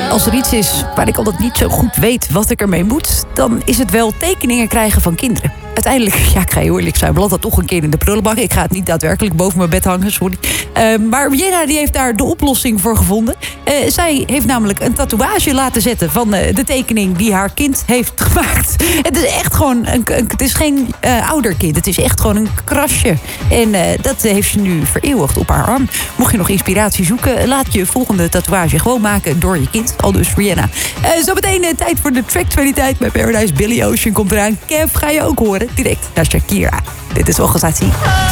Als er iets is waar ik altijd niet zo goed weet wat ik ermee moet, dan is het wel tekeningen krijgen van kinderen. Uiteindelijk, ja, ik ga heel eerlijk zijn, belandt dat toch een keer in de prullenbak. Ik ga het niet daadwerkelijk boven mijn bed hangen, sorry. Maar Rihanna die heeft daar de oplossing voor gevonden. Zij heeft namelijk een tatoeage laten zetten van de tekening die haar kind heeft gemaakt. Het is echt gewoon, het is geen ouderkind, het is echt gewoon een krasje. En dat heeft ze nu vereeuwigd op haar arm. Mocht je nog inspiratie zoeken, laat je volgende tatoeage gewoon maken door je kind. Al dus Rihanna. Zometeen tijd voor de track-kwaliteit met Paradise. Billy Ocean komt eraan. Kev ga je ook horen. Direct naar Shakira. Dit is Organisatie.